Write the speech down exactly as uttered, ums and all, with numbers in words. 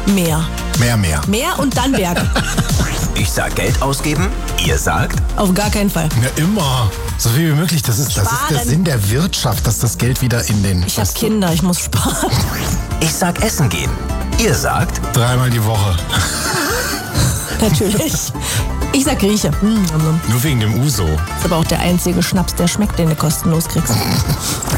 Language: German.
Mehr. Mehr, mehr. Mehr und dann Berg. Ich sag Geld ausgeben, ihr sagt? Auf gar keinen Fall. Ja, immer. So viel wie möglich. Das ist, das ist der Sparen. Sinn der Wirtschaft, dass das Geld wieder in den... Ich habe Kinder, ich muss sparen. Ich sag essen gehen, ihr sagt? Dreimal die Woche. Natürlich. Ich sag Grieche. Hm, Nur wegen dem Uso. ist aber auch der einzige Schnaps, der schmeckt, den du kostenlos kriegst.